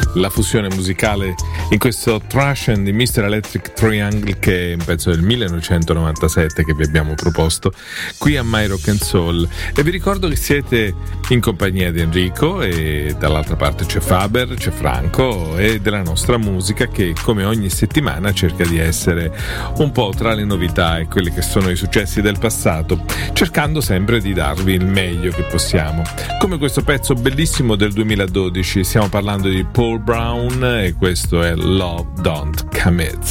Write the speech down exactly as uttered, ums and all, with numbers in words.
la fusione musicale in questo Thrash and the mister Electric Triangle, che è un pezzo del millenovecentonovantasette che vi abbiamo proposto qui a My Rock and Soul. E vi ricordo che siete in compagnia di Enrico e dall'altra parte c'è Faber, c'è Franco e della nostra musica che come ogni settimana cerca di essere un po' tra le novità e quelli che sono i successi del passato, cercando sempre di darvi il meglio che possiamo. Come questo pezzo bellissimo del duemiladodici, stiamo parlando di Paul Brown e questo è Love Don't Commit.